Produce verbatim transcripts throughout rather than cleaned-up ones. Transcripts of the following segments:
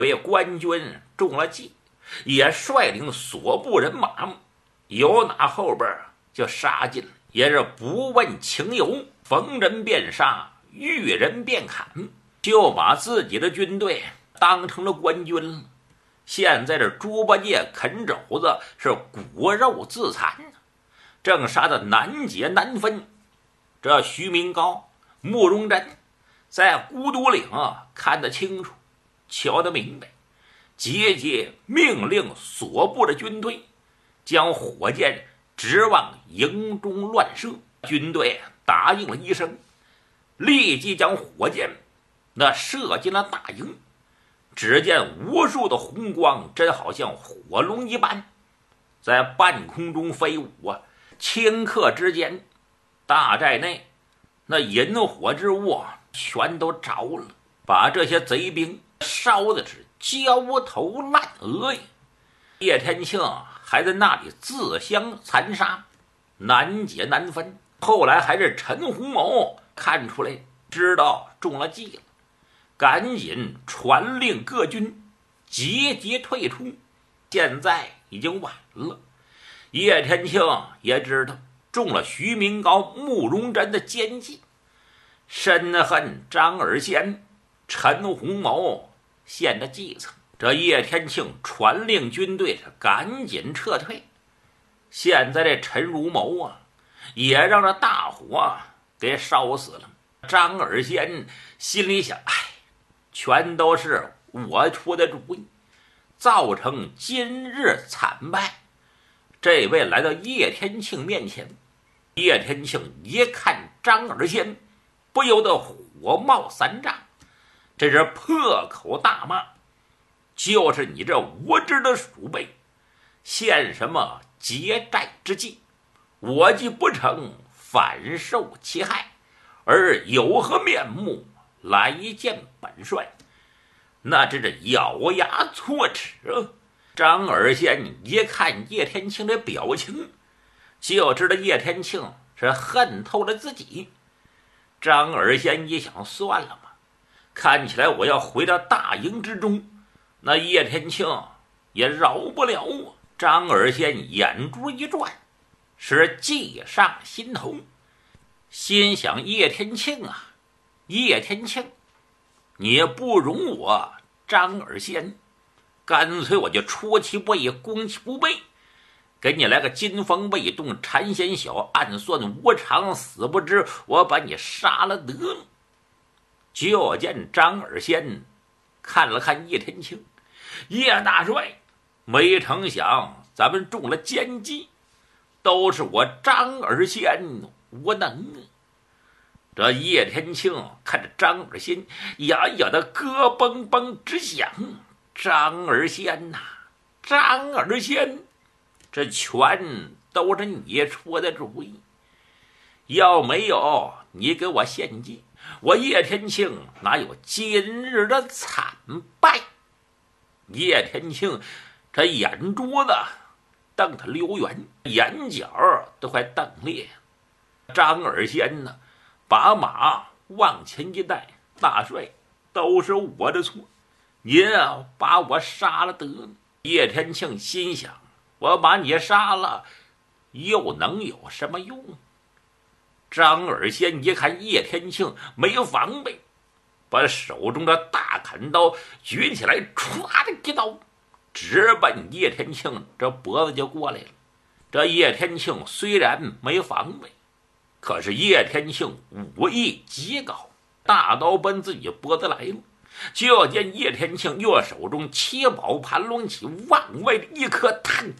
为官军中了计，也率领所部人马，有哪后边就杀进，也是不问情由，逢人便杀，遇人便砍，就把自己的军队当成了官军了。现在这猪八戒啃肘子是骨肉自残，正杀得难解难分。这徐明高、慕容真在孤独岭看得清楚，瞧得明白，节节命令所部的军队将火箭直往营中乱射。军队答应了一声，立即将火箭那射进了大营。只见无数的红光，真好像火龙一般，在半空中飞舞啊！顷刻之间，大寨内那引火之物全都着了，把这些贼兵烧的是焦头烂额呀！叶天庆还在那里自相残杀，难解难分。后来还是陈洪谋看出来，知道中了计了，赶紧传令各军节节退出。现在已经晚了，叶天庆也知道中了徐明高、慕容真的奸计，深恨张尔先、陈洪谋献的计策。这叶天庆传令军队是赶紧撤退。现在这陈如谋啊，也让这大火给烧死了。张尔先心里想，哎，全都是我出的主意，造成今日惨败。这位来到叶天庆面前，叶天庆一看张尔先，不由得火冒三丈，这是破口大骂，就是你这无知的鼠辈，献什么劫寨之计？我既不成，反受其害，而有何面目来见本帅？那真是咬牙切齿啊！张尔先一看叶天庆的表情，就知道叶天庆是恨透了自己。张尔先一想，算了吧，看起来我要回到大营之中，那叶天庆也饶不了我。张尔先眼珠一转，是计上心头，心想叶天庆啊，叶天庆，你不容我张尔先，干脆我就出其不意，攻其不备，给你来个金风未动禅先晓，暗算无常死不知，我把你杀了得了。就见张尔先看了看叶天庆，叶大帅，没成想咱们中了奸计，都是我张尔先无能啊！这叶天庆看着张尔先，牙咬得咯嘣嘣直响。张尔先呐、啊，张尔先，这全都是你出的主意，要没有你给我献计，我叶天庆哪有今日的惨败？叶天庆这眼珠子瞪得溜圆，眼角都快瞪裂。张尔先呢，把马往前一带，大帅，都是我的错，您啊把我杀了得了。叶天庆心想，我把你杀了又能有什么用？张尔先一看叶天庆没有防备，把手中的大砍刀举起来，唰的一刀直奔叶天庆这脖子就过来了。这叶天庆虽然没防备，可是叶天庆武艺极高，大刀奔自己脖子来了。就见叶天庆右手中七宝盘龙起，往外的一颗炭，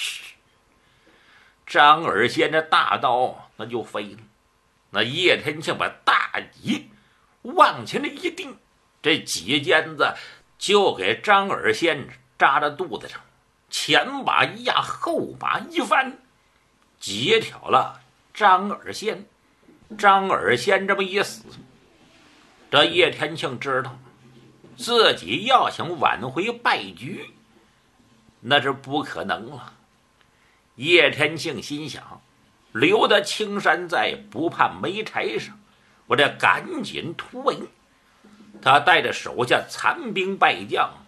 张尔先这大刀那就飞了。那叶天庆把大戟往前的一钉，这戟尖子就给张尔先扎到肚子上，前把一压，后把一翻，截挑了张尔先。张尔先这么一死，这叶天庆知道自己要想挽回败局，那是不可能了。叶天庆心想，留得青山在，不怕没柴烧，我这赶紧突围。他带着手下残兵败将